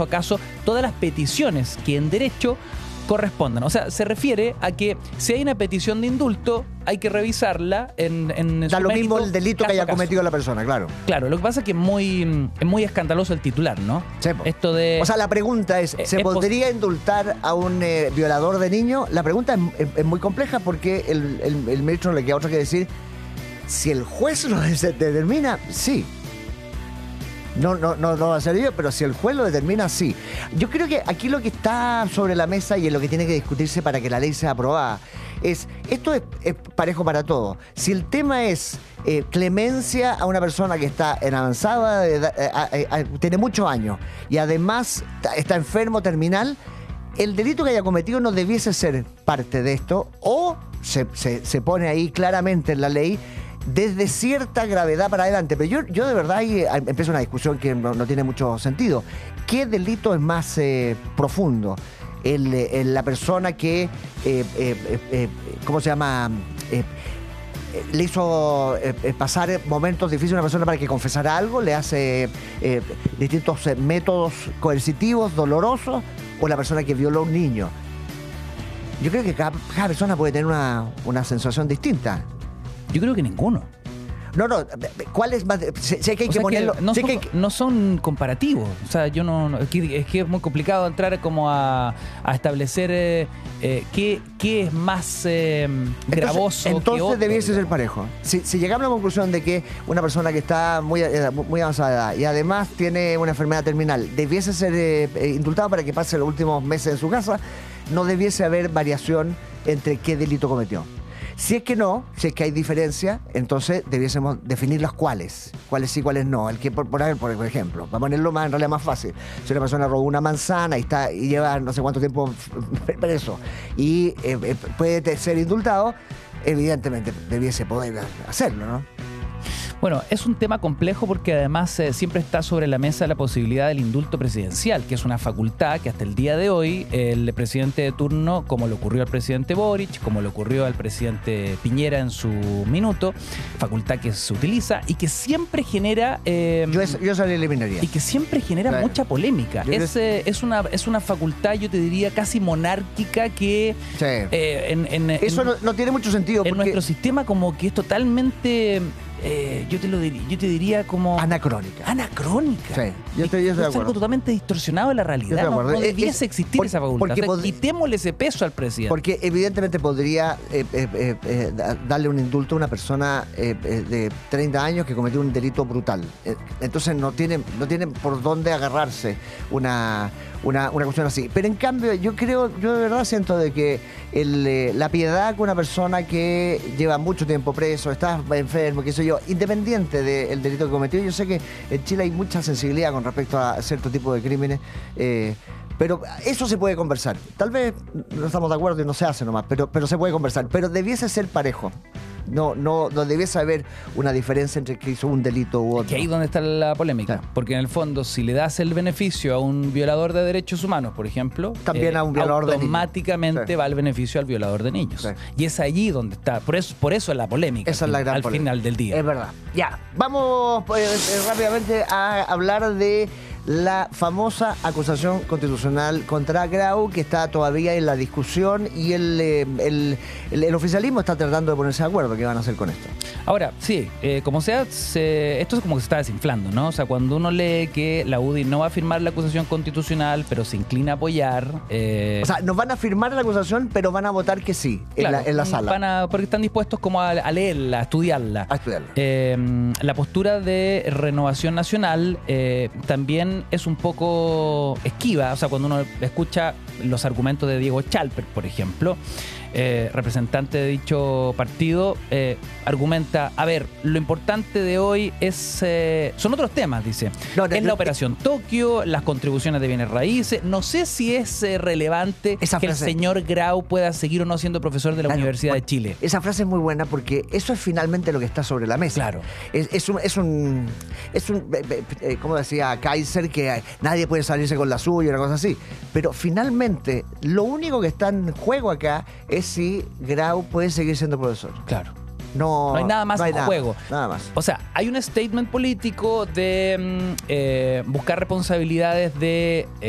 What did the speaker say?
caso a caso todas las peticiones que en derecho correspondan. O sea, se refiere a que si hay una petición de indulto, hay que revisarla en da lo mismo el delito que haya cometido la persona, claro. Claro, lo que pasa es que es muy escandaloso el titular, ¿no? Sí, esto de... O sea, la pregunta es, ¿se podría indultar a un violador de niños? La pregunta es muy compleja porque el ministro no le queda otra que decir, si el juez lo determina, sí. No va a ser yo, pero si el juez lo determina, sí. Yo creo que aquí lo que está sobre la mesa y es lo que tiene que discutirse para que la ley sea aprobada esto es parejo para todos. Si el tema es clemencia a una persona que está en avanzada edad, tiene muchos años y además está enfermo, terminal, el delito que haya cometido no debiese ser parte de esto, o se pone ahí claramente en la ley desde cierta gravedad para adelante. Pero yo de verdad ahí empieza una discusión que no tiene mucho sentido. ¿Qué delito es más profundo? La persona que, ¿cómo se llama? Le hizo pasar momentos difíciles a una persona para que confesara algo, le hace distintos métodos coercitivos, dolorosos, o la persona que violó a un niño. Yo creo que cada persona puede tener una sensación distinta. Yo creo que ninguno. No, ¿cuál es más? Sé que hay que ponerlo. No son comparativos. O sea, es que es muy complicado entrar como a establecer qué es más gravoso. Entonces debiese ser parejo. Si llegamos a la conclusión de que una persona que está muy avanzada de edad y además tiene una enfermedad terminal debiese ser indultado para que pase los últimos meses en su casa, no debiese haber variación entre qué delito cometió. Si es que hay diferencia, entonces debiésemos definir las cuáles sí, cuáles no. El que, por ejemplo, para ponerlo en realidad más fácil, si una persona robó una manzana y lleva no sé cuánto tiempo preso y puede ser indultado, evidentemente debiese poder hacerlo, ¿no? Bueno, es un tema complejo porque además siempre está sobre la mesa la posibilidad del indulto presidencial, que es una facultad que hasta el día de hoy el presidente de turno, como le ocurrió al presidente Boric, como le ocurrió al presidente Piñera en su minuto, facultad que se utiliza y que siempre genera... yo se la eliminaría. Y que siempre genera mucha polémica. Es una facultad, yo te diría, casi monárquica que... Sí. Eso no tiene mucho sentido. En nuestro sistema como que es totalmente... yo te diría como... Anacrónica. Sí, yo estoy de acuerdo. Es algo totalmente distorsionado de la realidad. No debiese existir esa facultad. Quitémosle ese peso al presidente. Porque evidentemente podría darle un indulto a una persona de 30 años que cometió un delito brutal. Entonces no tiene por dónde agarrarse una cuestión así. Pero en cambio, yo de verdad siento de que la piedad con una persona que lleva mucho tiempo preso, está enfermo, qué sé yo, independiente del delito que cometió. Yo sé que en Chile hay mucha sensibilidad con respecto a cierto tipo de crímenes, pero eso se puede conversar. Tal vez no estamos de acuerdo y no se hace nomás, pero se puede conversar. Pero debiese ser parejo. No debiese haber una diferencia entre que hizo un delito u otro. Que ahí es donde está la polémica. Claro. Porque en el fondo, si le das el beneficio a un violador de derechos humanos, por ejemplo, también a un violador de niños. Automáticamente va el beneficio al violador de niños. Sí. Y es allí donde está. Por eso es la polémica. Esa es la gran polémica. Final del día. Es verdad. Ya, vamos rápidamente a hablar de la famosa acusación constitucional contra Grau, que está todavía en la discusión y el oficialismo está tratando de ponerse de acuerdo qué van a hacer con esto. Ahora, sí, como sea, esto es como que se está desinflando, ¿no? O sea, cuando uno lee que la UDI no va a firmar la acusación constitucional, pero se inclina a apoyar... O sea, no van a firmar la acusación, pero van a votar que sí, claro, en la sala. Porque están dispuestos como a leerla, a estudiarla. La postura de Renovación Nacional también es un poco esquiva. O sea, cuando uno escucha los argumentos de Diego Chalper, por ejemplo, representante de dicho partido, argumenta, a ver, lo importante de hoy son otros temas, dice. Es la operación Tokio, las contribuciones de bienes raíces. No sé si es relevante que el señor Grau pueda seguir o no siendo profesor de la Universidad de Chile. Esa frase es muy buena porque eso es finalmente lo que está sobre la mesa. Claro. Es un como decía Kaiser, que nadie puede salirse con la suya, una cosa así. Pero finalmente, lo único que está en juego acá es si Grau puede seguir siendo profesor. Claro. No hay nada más en juego. Nada más. O sea, hay un statement político de buscar responsabilidades de